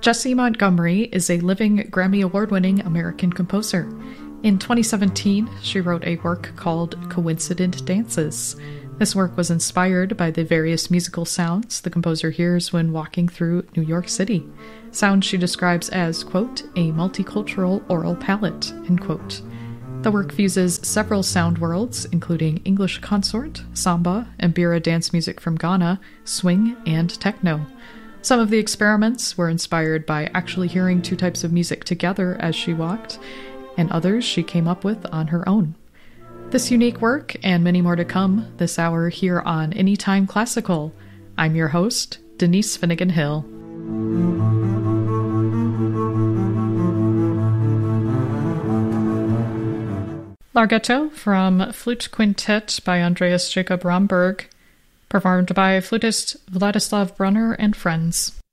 Jessie Montgomery is a living Grammy Award-winning American composer. In 2017, she wrote a work called Coincident Dances. This work was inspired by the various musical sounds the composer hears when walking through New York City, sounds she describes as, quote, a multicultural oral palette, end quote. The work fuses several sound worlds, including English consort, samba, Mbira dance music from Ghana, swing, and techno. Some of the experiments were inspired by actually hearing two types of music together as she walked, and others she came up with on her own. This unique work, and many more to come, this hour here on Anytime Classical. I'm your host, Denise Finnegan Hill. Larghetto from Flute Quintet by Andreas Jacob Romberg, performed by flutist Vladislav Brunner and friends.